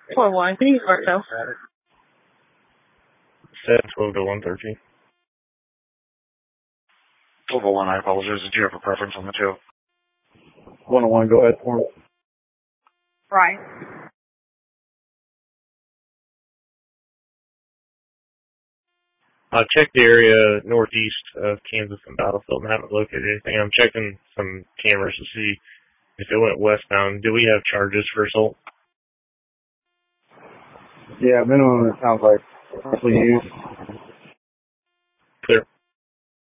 4-1. Can you start though? Set 12 to 113. 1201, I apologize. Did you have a preference on the two? 101, go ahead for him. Right. I checked the area northeast of Kansas and Battlefield and haven't located anything. I'm checking some cameras to see if it went westbound. Do we have charges for assault? Yeah, minimum it sounds like roughly used.